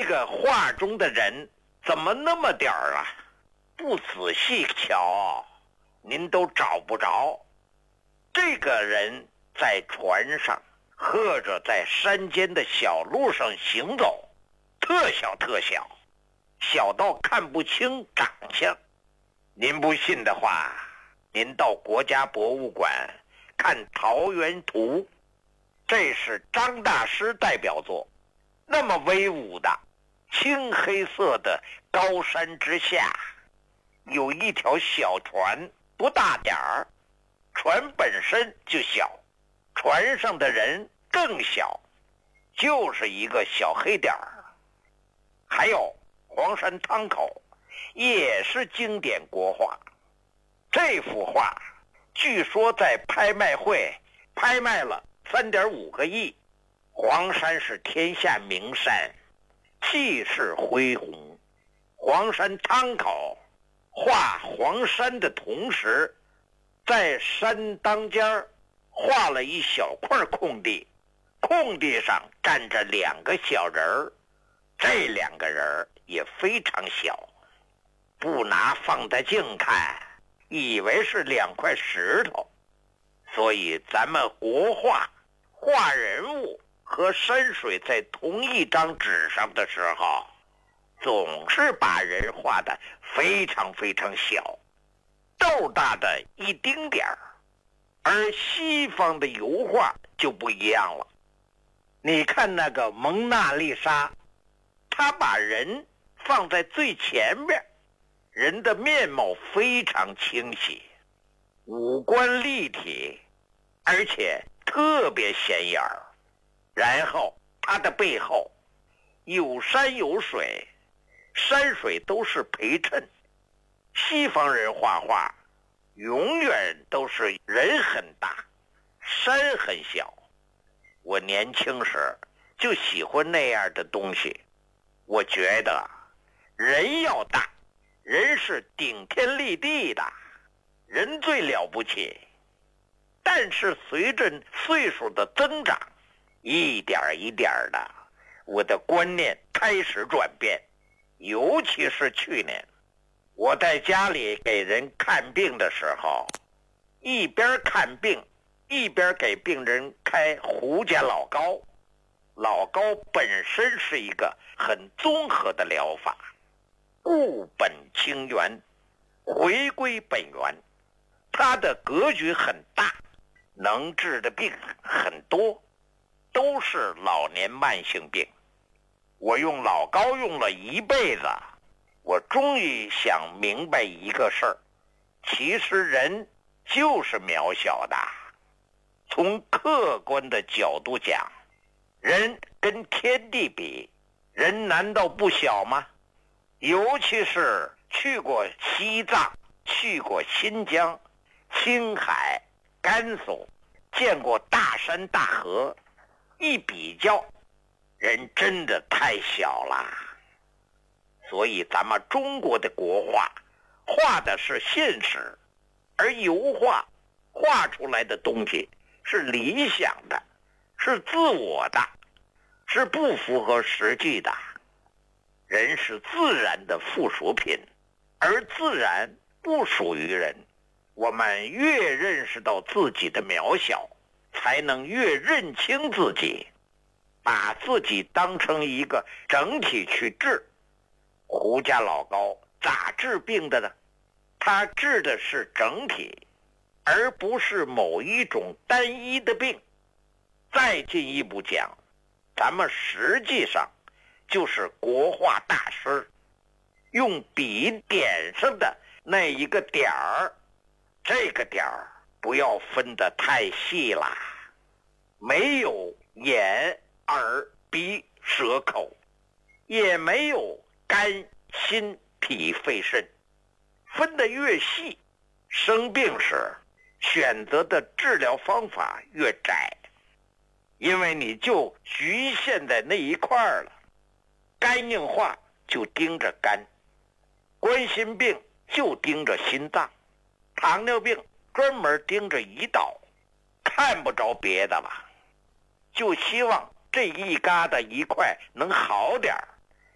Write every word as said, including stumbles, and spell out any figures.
个画中的人怎么那么点儿啊？不仔细瞧，您都找不着。这个人在船上，或者在山间的小路上行走，特小特小，小到看不清长相。您不信的话，您到国家博物馆看《桃源图》，这是张大师代表作。那么威武的青黑色的高山之下，有一条小船，不大点儿，船本身就小，船上的人更小，就是一个小黑点儿。还有黄山汤口，也是经典国画。这幅画据说在拍卖会拍卖了 三点五个亿。黄山是天下名山，气势恢宏。黄山汤口画黄山的同时，在山当间画了一小块空地，空地上站着两个小人儿，这两个人儿也非常小，不拿放大镜看，以为是两块石头。所以咱们国画画人物和山水在同一张纸上的时候，总是把人画得非常非常小，豆大的一丁点儿。而西方的油画就不一样了。你看那个蒙娜丽莎，他把人放在最前面，人的面貌非常清晰，五官立体，而且特别显眼儿。然后他的背后有山有水，山水都是陪衬。西方人画画永远都是人很大，山很小。我年轻时就喜欢那样的东西。我觉得人要大，人是顶天立地的，人最了不起。但是随着岁数的增长，一点一点的，我的观念开始转变。尤其是去年，我在家里给人看病的时候，一边看病一边给病人开胡家老膏。老膏本身是一个很综合的疗法，固本清源，回归本源。它的格局很大，能治的病很多，都是老年慢性病。我用老膏用了一辈子，我终于想明白一个事儿，其实人就是渺小的。从客观的角度讲，人跟天地比，人难道不小吗？尤其是去过西藏，去过新疆、青海、甘肃，见过大山大河，一比较，人真的太小了。所以咱们中国的国画画的是现实，而油画画出来的东西是理想的，是自我的，是不符合实际的。人是自然的附属品，而自然不属于人。我们越认识到自己的渺小，才能越认清自己，把自己当成一个整体去治。胡家老膏咋治病的呢？他治的是整体，而不是某一种单一的病。再进一步讲，咱们实际上就是国画大师，用笔点上的那一个点儿，这个点儿不要分得太细啦，没有眼耳鼻舌口，也没有肝心脾肺肾，分得越细，生病时选择的治疗方法越窄，因为你就局限在那一块了。肝硬化就盯着肝，冠心病就盯着心脏，糖尿病专门盯着胰岛，看不着别的了，就希望这一疙瘩一块能好点儿。